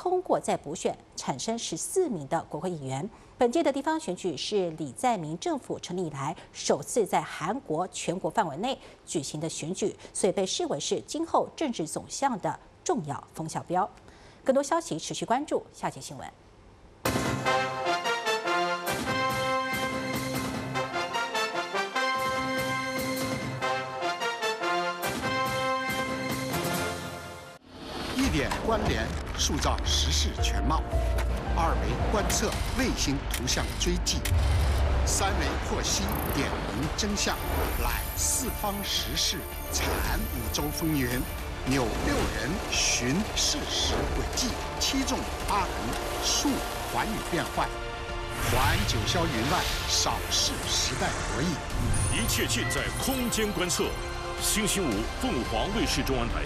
通过再补选，产生14名的国会议员。本届的地方选举是李在明政府成立以来首次在韩国全国范围内举行的选举，所以被视为是今后政治走向的重要风向标。更多消息持续关注下节新闻。 1点关联，塑造时事全貌；2维观测，卫星图像追迹；3维获悉点明真相，揽四方时事，产5洲风云，扭6人寻事实轨迹，7纵8横，述寰宇变幻，还九霄云外，扫视时代博弈。 一切尽在空间观测。星期5，凤凰卫视中央台。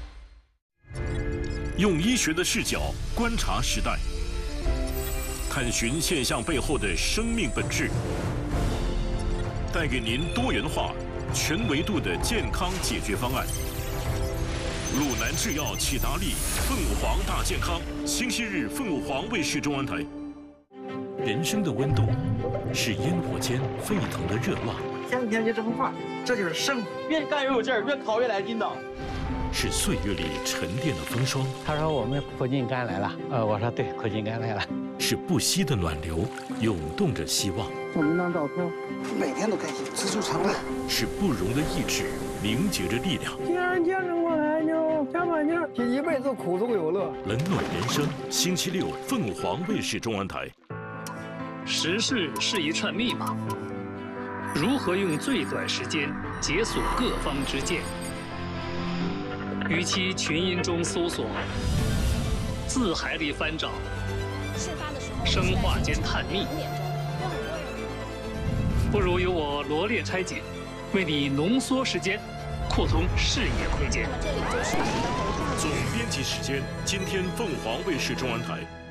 用医学的视角观察时代，探寻现象背后的生命本质，带给您多元化、全维度的健康解决方案。鲁南制药启达利凤凰大健康，星期日凤凰卫视中央台。人生的温度是烟火间沸腾的热浪， 天天就这么画，这就是生活。越干越有劲儿，越烤越来劲道。 是岁月里沉淀的风霜。 他说我们苦尽甘来了，我说对，苦尽甘来了。 是不息的暖流，涌动着希望。 我们那照片，每天都开心，知足常乐。 是不容的意志，凝结着力量。 既然坚持过来，就加把劲儿，一辈子苦中有乐。 冷暖人生，星期6，凤凰卫视中央台。 时事是一串密码，如何用最短时间解锁各方之见？与其群音中搜索，字海里翻找，生化间探秘，不如由我罗列拆解，为你浓缩时间，扩通视野空间。 总编辑时间，今天凤凰卫视中央台。